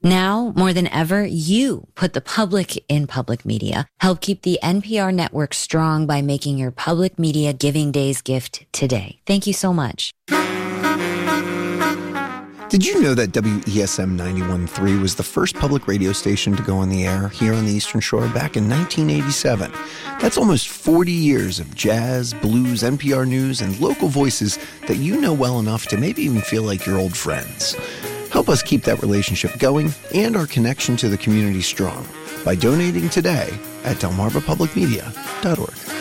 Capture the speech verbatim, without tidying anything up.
Now, more than ever, you put the public in public media. Help keep the N P R network strong by making your Public Media Giving Days gift today. Thank you so much. Did you know that W E S M ninety-one point three was the first public radio station to go on the air here on the Eastern Shore back in nineteen eighty-seven? That's almost forty years of jazz, blues, N P R news, and local voices that you know well enough to maybe even feel like your old friends. Help us keep that relationship going and our connection to the community strong by donating today at delmarva public media dot org.